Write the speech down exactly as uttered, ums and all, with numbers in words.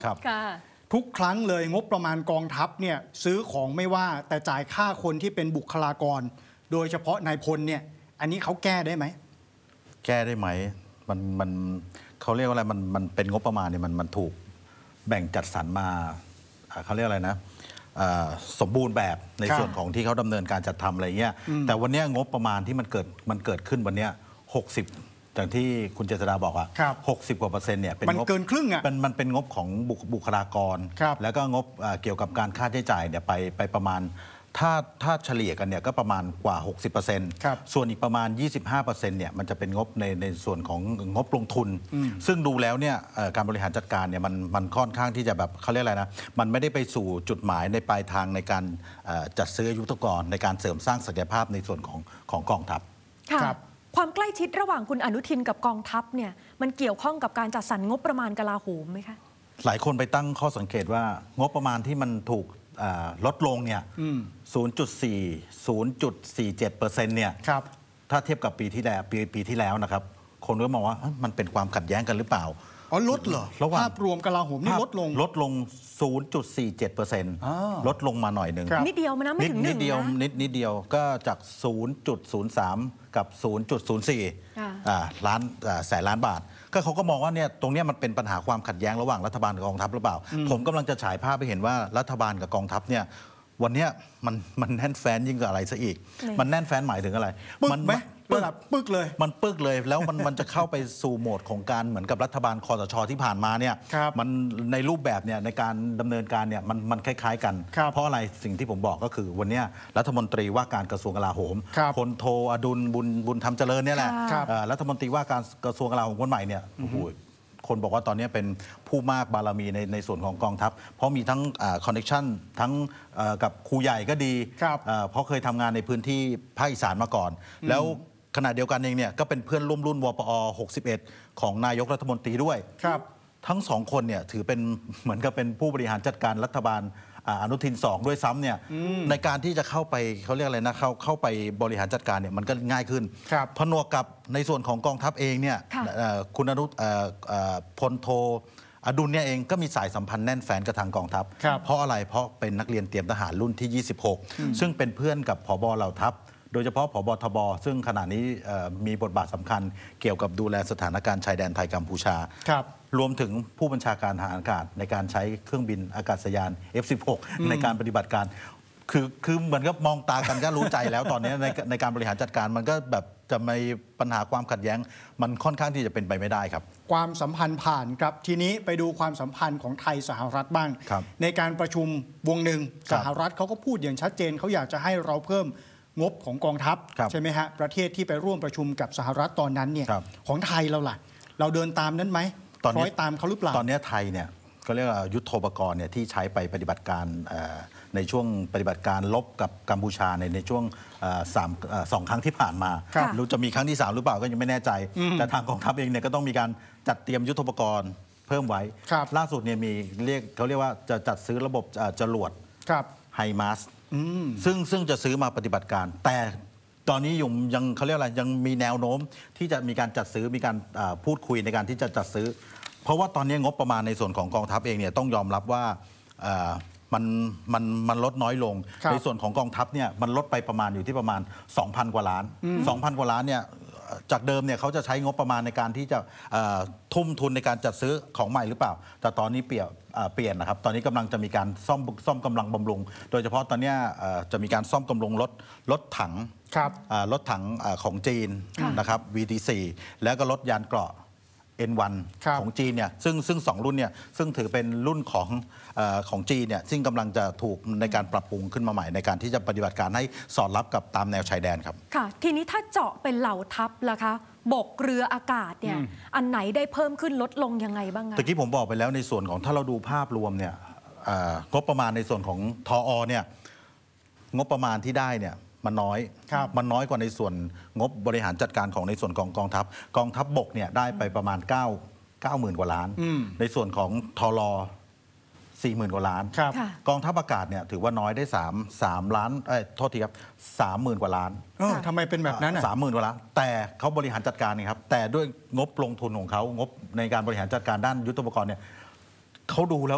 ครับทุกครั้งเลยงบประมาณกองทัพเนี่ยซื้อของไม่ว่าแต่จ่ายค่าคนที่เป็นบุคลากรโดยเฉพาะนายพลเนี่ยอันนี้เขาแก้ได้ไหมแก้ได้ไหมมันมันเขาเรียกว่าอะไรมันมันเป็นงบประมาณเนี่ยมันมันถูกแบ่งจัดสรรมาเขาเรียกอะไรนะสมบูรณ์แบบในส่วนของที่เขาดำเนินการจัดทำอะไรเงี้ยแต่วันนี้งบประมาณที่มันเกิดมันเกิดขึ้นวันนี้หกสิบอย่างที่คุณเจษฎาบอกอะหกสิบกว่าเปอร์เซ็นต์เนี่ยเป็นงบเกินครึ่งอะมันมันเป็นงบของบุคลากรแล้วก็งบเกี่ยวกับการค่าใช้จ่ายเนี่ยไปไปประมาณถ้าถ้าเฉลี่ยกันเนี่ยก็ประมาณกว่า หกสิบเปอร์เซ็นต์ ส่วนอีกประมาณ ยี่สิบห้าเปอร์เซ็นต์ เนี่ยมันจะเป็นงบในในส่วนของงบลงทุนซึ่งดูแล้วเนี่ยการบริหารจัดการเนี่ยมันมันค่อนข้างที่จะแบบเขาเรียกอะไรนะมันไม่ได้ไปสู่จุดหมายในปลายทางในการจัดซื้อยุทโธปกรณ์ในการเสริมสร้างศักยภาพในส่วนของของกองทัพค่ะความใกล้ชิดระหว่างคุณอนุทินกับกองทัพเนี่ยมันเกี่ยวข้องกับการจัดสรรงบประมาณกลาโหมไหมคะหลายคนไปตั้งข้อสังเกตว่างบประมาณที่มันถูกลดลงเนี่ย ศูนย์จุดสี่ ศูนย์จุดสี่เจ็ดเปอร์เซ็นต์ เนี่ยถ้าเทียบกับปีที่แล้วปีปีที่แล้วนะครับคนก็มองว่ามันเป็นความขัดแย้งกันหรือเปล่าอ๋อลดเหรอภาพรวมกลาโหมนี่ลดลงลดลง ศูนย์จุดสี่เจ็ดเปอร์เซ็นต์ ลดลงมาหน่อยหนึ่งนิดเดียวมันนะไม่ถึงหนึ่งนิดเดียวนิดนิดเดียวก็จาก ศูนย์จุดศูนย์สาม กับ ศูนย์จุดศูนย์สี่ ล้านแสนล้านบาทก็เขาก็มองว่าเนี่ยตรงนี้มันเป็นปัญหาความขัดแย้งระหว่างรัฐบาลกับกองทัพหรือเปล่าผมกำลังจะฉายภาพไปเห็นว่ารัฐบาลกับกองทัพเนี่ยวันนี้มันมันแน่นแฟ้นยิ่งกว่าอะไรซะอีกมันแน่นแฟ้นหมายถึงอะไรมันไหมระดับปึกเลยมันปึกเลยแล้วมันมันจะเข้าไปสู่โหมดของการเหมือนกับรัฐบาลคสชที่ผ่านมาเนี่ยมันในรูปแบบเนี่ยในการดำเนินการเนี่ยมันมันคล้ายๆกันเพราะอะไรสิ่งที่ผมบอกก็คือวันนี้รัฐมนตรีว่าการกระทรวงกลาโหมพลโทอดุลบุญบุญธรรมเจริญเนี่ยแหละรัฐมนตรีว่าการกระทรวงกลาโหมคนใหม่เนี่ยโอ้โหคนบอกว่าตอนนี้เป็นผู้มากบารมีในในส่วนของกองทัพเพราะมีทั้งคอนเนคชั่นทั้งกับครูใหญ่ก็ดีเพราะเคยทำงานในพื้นที่ภาคอีสานมาก่อนแล้วขณะเดียวกันเองเนี่ยก็เป็นเพื่อนร่วมรุ่นวปอหกสิบเอ็ดของนายกรัฐมนตรีด้วยทั้งสองคนเนี่ยถือเป็นเหมือนกับเป็นผู้บริหารจัดการรัฐบาลอนุทินสองด้วยซ้ำเนี่ยในการที่จะเข้าไปเขาเรียกอะไรนะเข้าเข้าไปบริหารจัดการเนี่ยมันก็ง่ายขึ้นผนวกกับในส่วนของกองทัพเองเนี่ยคุณอนุพลโทอดุลเนี่ยเองก็มีสายสัมพันธ์แน่นแฟ้นกับทางกองทัพเพราะอะไรเพราะเป็นนักเรียนเตรียมทหารรุ่นที่ยี่สิบหกซึ่งเป็นเพื่อนกับผบ.เหล่าทัพโดยเฉพาะผบ.ทบ.ซึ่งขณะนี้มีบทบาทสำคัญเกี่ยวกับดูแลสถานการณ์ชายแดนไทยกัมพูชารวมถึงผู้บัญชาการทหารอากาศในการใช้เครื่องบินอากาศยาน เอฟ สิบหก ในการปฏิบัติการคือคือเหมือนกับมองตากันก็รู้ใจแล้วตอนนี้ในในการบริหารจัดการมันก็แบบจะมีปัญหาความขัดแย้งมันค่อนข้างที่จะเป็นไปไม่ได้ครับความสัมพันธ์ผ่านครับทีนี้ไปดูความสัมพันธ์ของไทยสหรัฐบ้างในการประชุมวงหนึ่งสหรัฐเขาก็พูดอย่างชัดเจนเขาอยากจะให้เราเพิ่มงบของกองทัพใช่ไหมฮะประเทศที่ไปร่วมประชุมกับสหรัฐตอนนั้นเนี่ยของไทยเราล่ะเราเดินตามนั้นไหมคล้อยตามเขาหรือเปล่าตอนนี้ไทยเนี่ยก็เรียกว่ายุทโธปกรณ์เนี่ยที่ใช้ไปปฏิบัติการในช่วงปฏิบัติการลบกับกัมพูชาในในช่วงสามสองครั้งที่ผ่านมารู้จะมีครั้งที่สามหรือเปล่าก็ยังไม่แน่ใจแต่ทางกองทัพเองเนี่ยก็ต้องมีการจัดเตรียมยุทโธปกรณ์เพิ่มไว้ล่าสุดเนี่ยมีเรียกเขาเรียกว่าจะจัดซื้อระบบจรวดไฮมาสซึ่งซึ่งจะซื้อมาปฏิบัติการแต่ตอนนี้ยังยังเขาเรียกอะไรยังมีแนวโน้มที่จะมีการจัดซื้อมีการพูดคุยในการที่จะจัดซื้อเพราะว่าตอนนี้งบประมาณในส่วนของกองทัพเองเนี่ยต้องยอมรับว่ามันมันมันลดน้อยลงในส่วนของกองทัพเนี่ยมันลดไปประมาณอยู่ที่ประมาณ สองพัน กว่าล้าน สองพัน กว่าล้านเนี่ยจากเดิมเนี่ยเขาจะใช้งบประมาณในการที่จะทุ่มทุนในการจัดซื้อของใหม่หรือเปล่าแต่ตอนนี้เปลี่ยนเปลี่ยนนะครับตอนนี้กำลังจะมีการซ่อมซ่อมกำลังบำรุงโดยเฉพาะตอนนี้จะมีการซ่อมกำลังรถรถถังรถถังของจีนนะครับ วี ที โฟร์ แล้วก็รถยานเกราะ เอ็น วัน ของจีนเนี่ยซึ่งซึ่งสองรุ่นเนี่ยซึ่งถือเป็นรุ่นของของจีนเนี่ยซึ่งกำลังจะถูกในการปรับปรุงขึ้นมาใหม่ในการที่จะปฏิบัติการให้สอดรับกับตามแนวชายแดนครับค่ะทีนี้ถ้าเจาะเป็นเหล่าทัพล่ะคะบกเรืออากาศเนี่ยอันไหนได้เพิ่มขึ้นลดลงยังไงบ้างคะตะกี้ผมบอกไปแล้วในส่วนของถ้าเราดูภาพรวมเนี่ยงบประมาณในส่วนของทอเนี่ยงบประมาณที่ได้เนี่ยมันน้อยมันน้อยกว่าในส่วนงบบริหารจัดการของในส่วนของกองทัพกองทัพบกเนี่ยได้ไปประมาณ9 9หมื่นกว่าล้านในส่วนของทรสี่หมื่นกว่าล้านกองทัพอากาศเนี่ยถือว่าน้อยได้3 3ล้านเอ้ยโทษทีครับสามหมื่นกว่าล้านทำไมเป็นแบบนั้นอ่ะสามหมื่นกว่าล้านแต่เขาบริหารจัดการนี่ครับแต่ด้วยงบลงทุนของเขางบในการบริหารจัดการด้านยุทโธปกรณ์เนี่ยเขาดูแล้ว